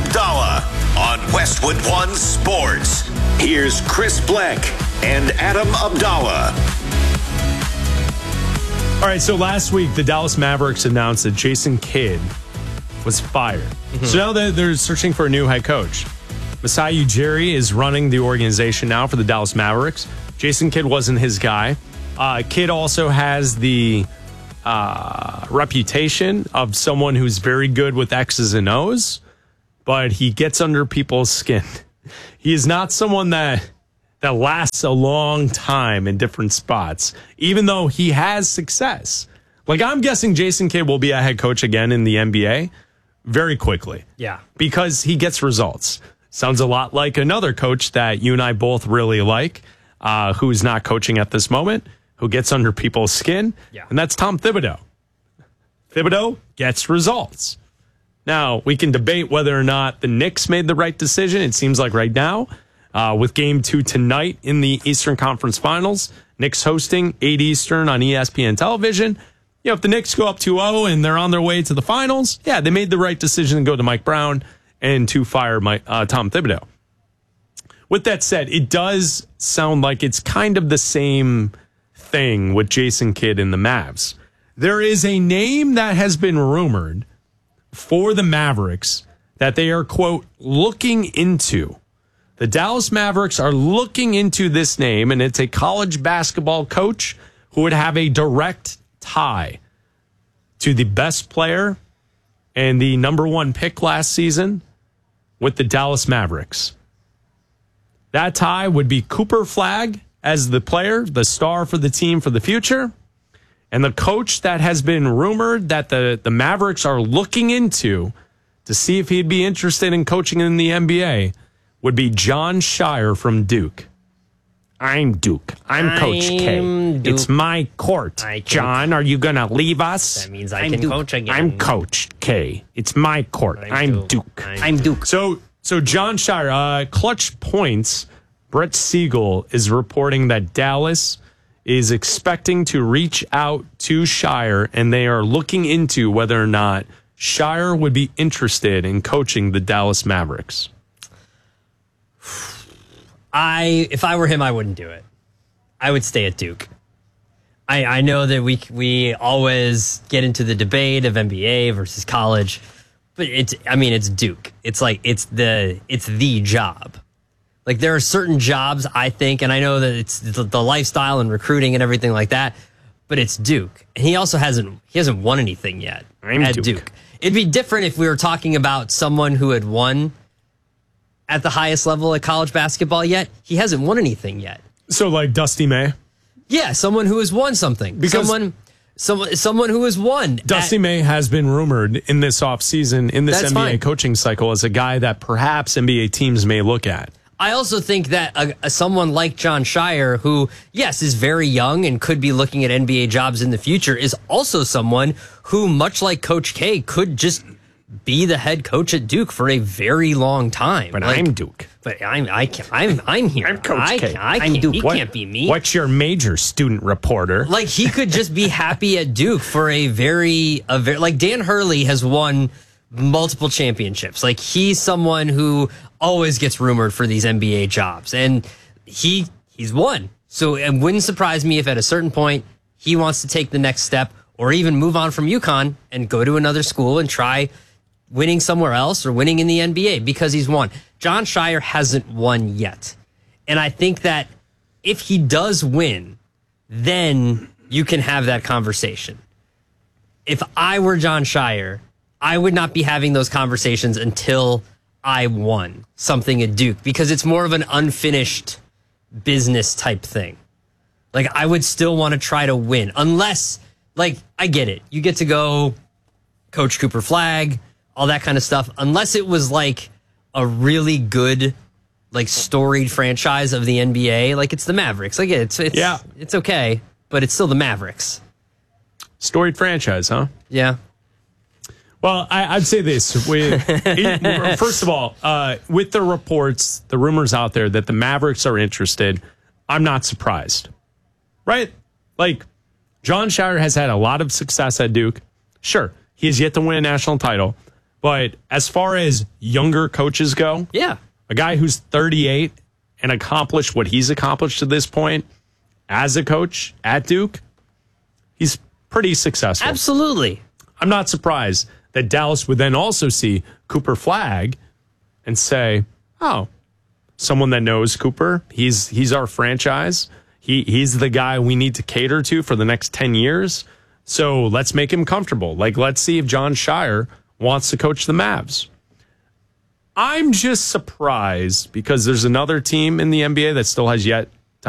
Abdallah on Westwood One Sports. Here's Chris Bleck and Adam Abdallah. All right, so last week, the Dallas Mavericks announced that Jason Kidd was fired. Mm-hmm. So now they're searching for a new head coach. Masai Ujiri is running the organization now for the Dallas Mavericks. Jason Kidd wasn't his guy. Kidd also has the reputation of someone who's very good with X's and O's, but he gets under people's skin. He is not someone that lasts a long time in different spots, even though he has success. Like, I'm guessing Jason Kidd will be a head coach again in the NBA very quickly. Yeah. Because he gets results. Sounds a lot like another coach that you and I both really like, who's not coaching at this moment, who gets under people's skin, and that's Tom Thibodeau. Thibodeau gets results. Now, we can debate whether or not the Knicks made the right decision. It seems like right now, with Game 2 tonight in the Eastern Conference Finals, Knicks hosting 8 Eastern on ESPN television. You know, if the Knicks go up 2-0 and they're on their way to the finals, yeah, they made the right decision to go to Mike Brown and to fire Tom Thibodeau. With that said, it does sound like it's kind of the same thing with Jason Kidd and the Mavs. There is a name that has been rumored for the Mavericks that they are, quote, looking into. The Dallas Mavericks are looking into this name, and it's a college basketball coach who would have a direct tie to the best player and the number 1 pick last season with the Dallas Mavericks. That tie would be Cooper Flagg as the player, the star for the team for the future. And the coach that has been rumored that the Mavericks are looking into to see if he'd be interested in coaching in the NBA would be Jon Scheyer from Duke. I'm Duke. I'm Coach K. Duke. It's my court. John, are you going to leave us? That means I can coach again. I'm Coach K. It's my court. I'm Duke. I'm Duke. So Jon Scheyer, Clutch Points, Brett Siegel is reporting that Dallas is expecting to reach out to Scheyer, and they are looking into whether or not Scheyer would be interested in coaching the Dallas Mavericks. If I were him, I wouldn't do it. I would stay at Duke. I know that we always get into the debate of NBA versus college, but it's Duke. It's like it's the job. Like, there are certain jobs, I think, and I know that it's the lifestyle and recruiting and everything like that, but it's Duke. And he hasn't won anything yet at Duke. It'd be different if we were talking about someone who had won at the highest level at college basketball yet. He hasn't won anything yet. So like Dusty May? Yeah, someone who has won something. Because someone who has won. Dusty May has been rumored in this offseason, in this NBA coaching cycle, as a guy that perhaps NBA teams may look at. I also think that someone like Jon Scheyer, who, yes, is very young and could be looking at NBA jobs in the future, is also someone who, much like Coach K, could just be the head coach at Duke for a very long time. But I'm Duke. But I'm here. I'm Coach K. I'm Duke. He can't be me. What's your major, student reporter? Like, he could just be happy at Duke for a very like Dan Hurley has won multiple championships. Like, he's someone who always gets rumored for these NBA jobs, and he's won. So it wouldn't surprise me if at a certain point he wants to take the next step or even move on from UConn and go to another school and try winning somewhere else or winning in the NBA because he's won. Jon Scheyer hasn't won yet. And I think that if he does win, then you can have that conversation. If I were Jon Scheyer, I would not be having those conversations until I won something at Duke, because it's more of an unfinished business type thing. Like, I would still want to try to win, unless, like, I get it. You get to go coach Cooper Flagg, all that kind of stuff, unless it was like a really good, like, storied franchise of the NBA. Like, it's the Mavericks. Like, it's okay, but it's still the Mavericks. Storied franchise, huh? Yeah. Well, I'd say this. First of all, with the reports, the rumors out there that the Mavericks are interested, I'm not surprised. Right? Like, Jon Scheyer has had a lot of success at Duke. Sure, he has yet to win a national title, But as far as younger coaches go, Yeah. a guy who's 38 and accomplished what he's accomplished to this point as a coach at Duke, he's pretty successful. Absolutely. I'm not surprised that Dallas would then also see Cooper Flagg and say, oh, someone that knows Cooper, he's our franchise. He's the guy we need to cater to for the next 10 years. So let's make him comfortable. Like, let's see if John Shire wants to coach the Mavs. I'm just surprised because there's another team in the NBA that still has yet